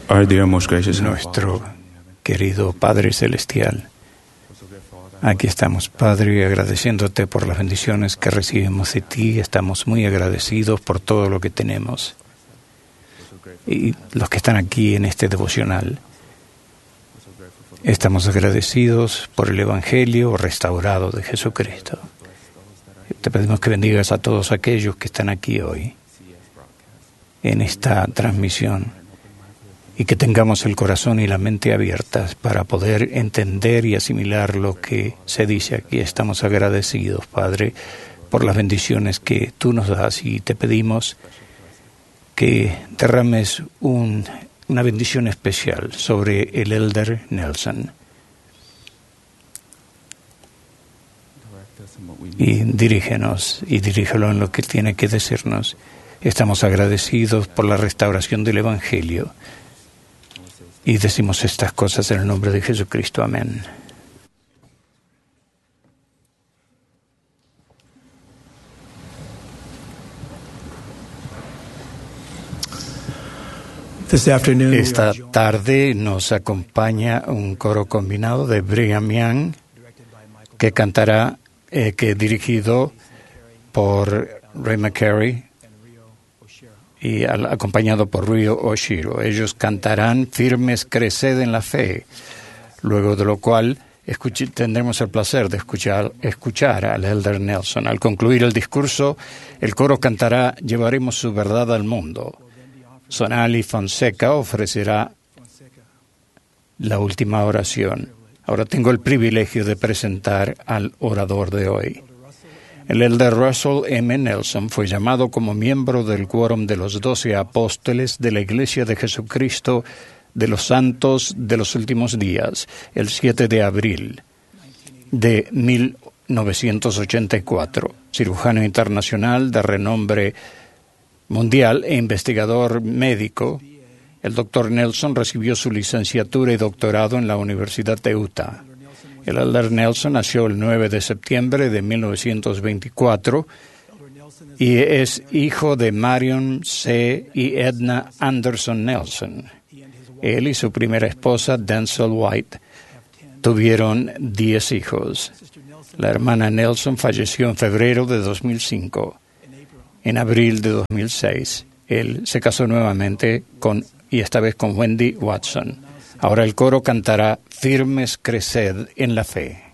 Our dear, most gracious Nuestro querido Padre Celestial, aquí estamos, Padre, agradeciéndote por las bendiciones que recibimos de ti. Estamos muy agradecidos por todo lo que tenemos. Y los que están aquí en este devocional, estamos agradecidos por el Evangelio restaurado de Jesucristo. Te pedimos que bendigas a todos aquellos que están aquí hoy en esta transmisión y que tengamos el corazón y la mente abiertas para poder entender y asimilar lo que se dice aquí. Estamos agradecidos, Padre, por las bendiciones que tú nos das y te pedimos que derrames una bendición especial sobre el Elder Nelson. Y dirígenos y dirígelo en lo que tiene que decirnos. Estamos agradecidos por la restauración del Evangelio. Y decimos estas cosas en el nombre de Jesucristo. Amén. Esta tarde nos acompaña un coro combinado de Brigham Young que cantará, dirigido por Ray McCary y acompañado por Ryo Oshiro. Ellos cantarán Firmes Creced en la Fe, luego de lo cual tendremos el placer de escuchar al Elder Nelson. Al concluir el discurso, el coro cantará Llevaremos su verdad al mundo. Sonali Fonseca ofrecerá la última oración. Ahora tengo el privilegio de presentar al orador de hoy. El Elder Russell M. Nelson fue llamado como miembro del quórum de los 12 apóstoles de la Iglesia de Jesucristo de los Santos de los Últimos Días, el 7 de abril de 1984. Cirujano internacional de renombre mundial e investigador médico, el Dr. Nelson recibió su licenciatura y doctorado en la Universidad de Utah. El Elder Nelson nació el 9 de septiembre de 1924 y es hijo de Marion C. y Edna Anderson Nelson. Él y su primera esposa, Denzel White, tuvieron 10 hijos. La hermana Nelson falleció en febrero de 2005. En abril de 2006, él se casó nuevamente y esta vez con Wendy Watson. Ahora el coro cantará Firmes Creced en la Fe.